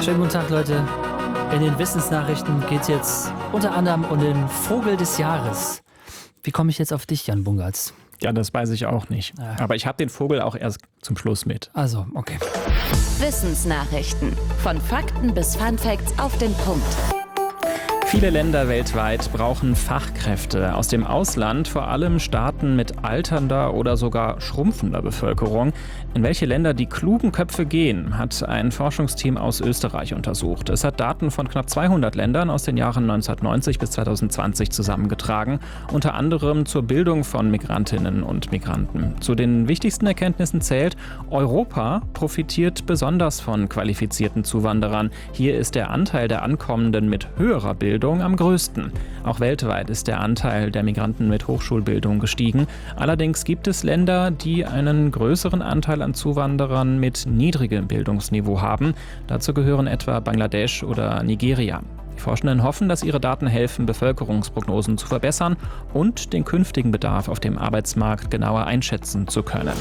Schönen guten Tag, Leute. In den Wissensnachrichten geht es jetzt unter anderem um den Vogel des Jahres. Wie komme ich jetzt auf dich, Jan Bungartz? Ja, das weiß ich auch nicht. Aber ich habe den Vogel auch erst zum Schluss mit. Also, okay. Wissensnachrichten. Von Fakten bis Funfacts auf den Punkt. Viele Länder weltweit brauchen Fachkräfte aus dem Ausland, vor allem Staaten mit alternder oder sogar schrumpfender Bevölkerung. In welche Länder die klugen Köpfe gehen, hat ein Forschungsteam aus Österreich untersucht. Es hat Daten von knapp 200 Ländern aus den Jahren 1990 bis 2020 zusammengetragen, unter anderem zur Bildung von Migrantinnen und Migranten. Zu den wichtigsten Erkenntnissen zählt, Europa profitiert besonders von qualifizierten Zuwanderern. Hier ist der Anteil der Ankommenden mit höherer Bildung am größten. Auch weltweit ist der Anteil der Migranten mit Hochschulbildung gestiegen. Allerdings gibt es Länder, die einen größeren Anteil an Zuwanderern mit niedrigem Bildungsniveau haben. Dazu gehören etwa Bangladesch oder Nigeria. Die Forschenden hoffen, dass ihre Daten helfen, Bevölkerungsprognosen zu verbessern und den künftigen Bedarf auf dem Arbeitsmarkt genauer einschätzen zu können.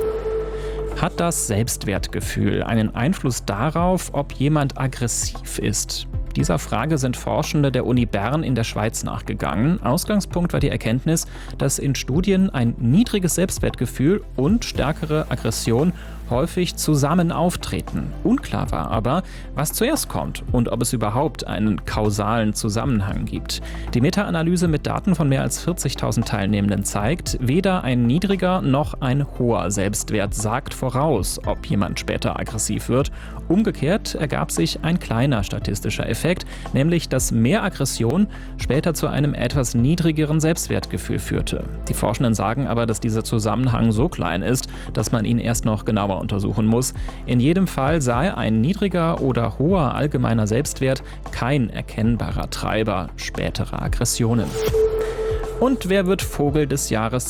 Hat das Selbstwertgefühl einen Einfluss darauf, ob jemand aggressiv ist? Dieser Frage sind Forschende der Uni Bern in der Schweiz nachgegangen. Ausgangspunkt war die Erkenntnis, dass in Studien ein niedriges Selbstwertgefühl und stärkere Aggression häufig zusammen auftreten. Unklar war aber, was zuerst kommt und ob es überhaupt einen kausalen Zusammenhang gibt. Die Meta-Analyse mit Daten von mehr als 40.000 Teilnehmenden zeigt, weder ein niedriger noch ein hoher Selbstwert sagt voraus, ob jemand später aggressiv wird. Umgekehrt ergab sich ein kleiner statistischer Effekt, nämlich dass mehr Aggression später zu einem etwas niedrigeren Selbstwertgefühl führte. Die Forschenden sagen aber, dass dieser Zusammenhang so klein ist, dass man ihn erst noch genauer untersuchen muss. In jedem Fall sei ein niedriger oder hoher allgemeiner Selbstwert kein erkennbarer Treiber späterer Aggressionen. Und wer wird Vogel des Jahres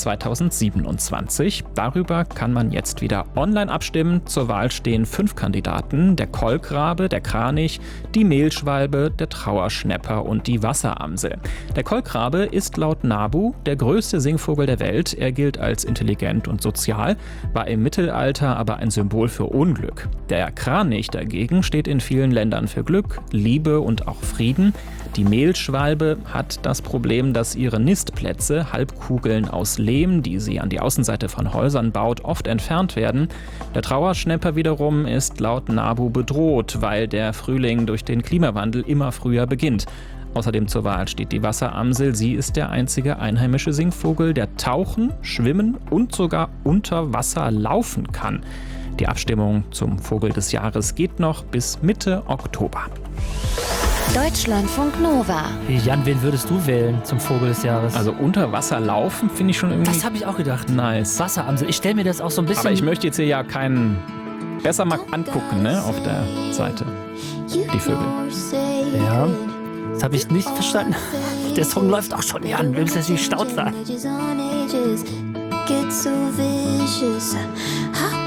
2027? Darüber kann man jetzt wieder online abstimmen. Zur Wahl stehen 5 Kandidaten: der Kolkrabe, der Kranich, die Mehlschwalbe, der Trauerschnäpper und die Wasseramsel. Der Kolkrabe ist laut NABU der größte Singvogel der Welt. Er gilt als intelligent und sozial, war im Mittelalter aber ein Symbol für Unglück. Der Kranich dagegen steht in vielen Ländern für Glück, Liebe und auch Frieden. Die Mehlschwalbe hat das Problem, dass ihre Nistplätze, Halbkugeln aus Lehm, die sie an die Außenseite von Häusern baut, oft entfernt werden. Der Trauerschnäpper wiederum ist laut NABU bedroht, weil der Frühling durch den Klimawandel immer früher beginnt. Außerdem zur Wahl steht die Wasseramsel. Sie ist der einzige einheimische Singvogel, der tauchen, schwimmen und sogar unter Wasser laufen kann. Die Abstimmung zum Vogel des Jahres geht noch bis Mitte Oktober. Deutschlandfunk Nova. Jan, wen würdest du wählen zum Vogel des Jahres? Also unter Wasser laufen finde ich schon irgendwie das habe ich auch gedacht. nice. Wasseramsel. Ich stelle mir das auch so ein bisschen... Aber ich möchte jetzt hier ja keinen besser mal angucken, ne, auf der Seite. Die Vögel. Ja, das habe ich nicht verstanden. Der Song läuft auch schon, Jan. Wir müssen natürlich staut sein. Get so vicious.